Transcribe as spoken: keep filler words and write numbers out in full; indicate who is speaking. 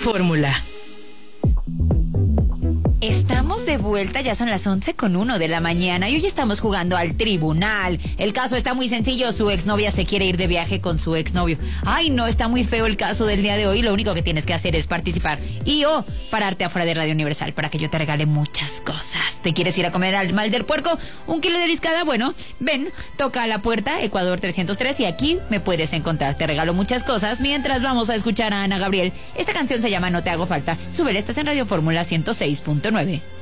Speaker 1: Fórmula.
Speaker 2: Estamos de vuelta, ya son las once con uno de la mañana y hoy estamos jugando al tribunal. El caso está muy sencillo, su exnovia se quiere ir de viaje con su exnovio. Ay, no, está muy feo el caso del día de hoy, lo único que tienes que hacer es participar y o pararte afuera de Radio Universal para que yo te regale muchas cosas. ¿Te quieres ir a comer al mal del puerco? ¿Un kilo de discada? Bueno, ven, toca a la puerta, Ecuador trescientos tres y aquí me puedes encontrar. Te regalo muchas cosas mientras vamos a escuchar a Ana Gabriel. Esta canción se llama No te hago falta. Súbele, estás en Radio Fórmula ciento seis punto nueve.